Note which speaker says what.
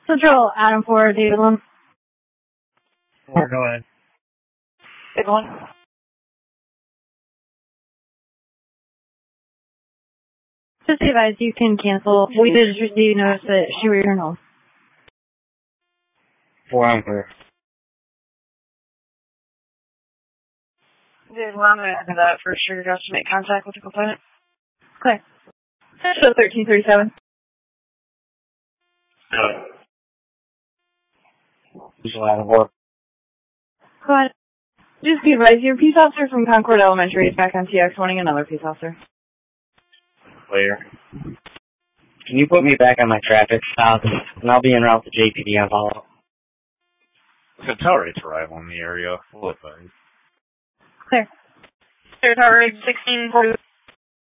Speaker 1: Central, Adam 4, David 1.
Speaker 2: 4, go ahead.
Speaker 3: David 1.
Speaker 1: Just advise you can cancel. We did receive notice that she returned home.
Speaker 2: 4, I'm clear.
Speaker 3: David 1, I'm going to enter that for sure just to make contact with the complainant.
Speaker 1: Clear. Central 1337.
Speaker 2: Central, Adam 4.
Speaker 1: Go ahead. Just be advised, your peace officer from Concord Elementary is back on TX wanting another peace officer.
Speaker 2: Clear. Can you put me back on my traffic stop, and I'll be en route to JPD on follow-up.
Speaker 4: Tower 8's arrival in the area. Full advice.
Speaker 1: Clear.
Speaker 3: Tower 8, 1640.